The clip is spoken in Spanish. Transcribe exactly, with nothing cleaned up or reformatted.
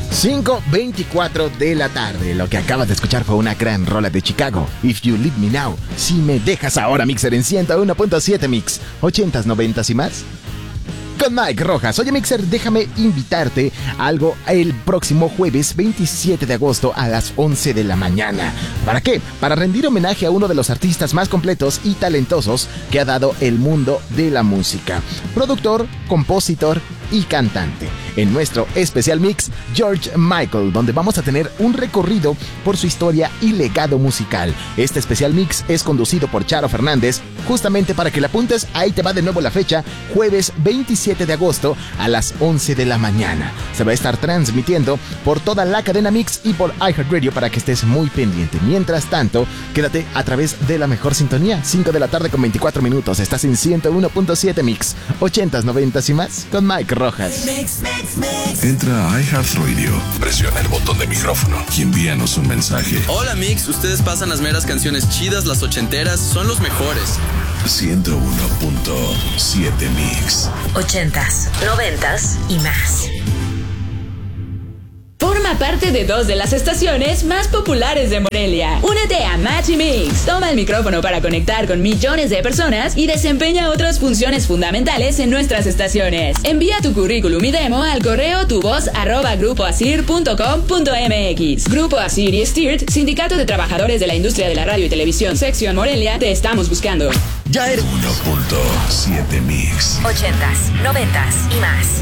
cinco veinticuatro de la tarde. Lo que acabas de escuchar fue una gran rola de Chicago, If You Leave Me Now. Si me dejas ahora, Mixer en ciento uno punto siete Mix. ochentas, noventas y más. Con Mike Rojas. Oye, Mixer, déjame invitarte a algo el próximo jueves veintisiete de agosto a las once de la mañana. ¿Para qué? Para rendir homenaje a uno de los artistas más completos y talentosos que ha dado el mundo de la música. Productor, compositor y cantante. En nuestro especial mix, George Michael, donde vamos a tener un recorrido por su historia y legado musical. Este especial mix es conducido por Charo Fernández, justamente para que la apuntes. Ahí te va de nuevo la fecha, jueves veintisiete de agosto a las once de la mañana. Se va a estar transmitiendo por toda la cadena Mix y por iHeartRadio para que estés muy pendiente. Mientras tanto, quédate a través de la mejor sintonía, cinco de la tarde con veinticuatro minutos. Estás en ciento uno punto siete Mix, ochentas, noventas y más con Mike Rojas. Mix, mix, mix. Entra a iHeartRadio, presiona el botón de micrófono y envíanos un mensaje. Hola Mix, ustedes pasan las meras canciones chidas, las ochenteras, son los mejores. ciento uno punto siete Mix. Ochentas, noventas y más. Forma parte de dos de las estaciones más populares de Morelia. Únete a Match y Mix. Toma el micrófono para conectar con millones de personas y desempeña otras funciones fundamentales en nuestras estaciones. Envía tu currículum y demo al correo tuvoz arroba grupoasir punto com punto mx. Grupo Asir y Stirt, Sindicato de Trabajadores de la Industria de la Radio y Televisión, Sección Morelia, te estamos buscando. Ya eres uno punto siete Mix. Ochentas, noventas y más.